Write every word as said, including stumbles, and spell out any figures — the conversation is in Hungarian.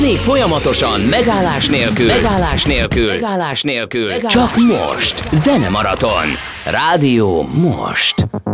Zenék folyamatosan, megállás nélkül, megállás nélkül, megállás nélkül, csak most. Zenemaraton. Rádió most.